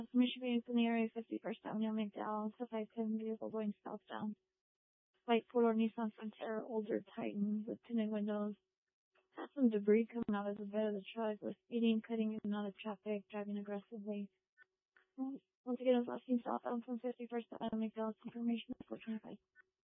Michigan in the area 51st Avenue, McDowell, so 510 vehicle going southbound. White four-door Nissan Frontier, older Titan with tinted windows. Has some debris coming out of the bed of the truck. Was speeding, cutting in and out of traffic, driving aggressively. Once again, it was last seen southbound from 51st Avenue, McDowell. Information 425.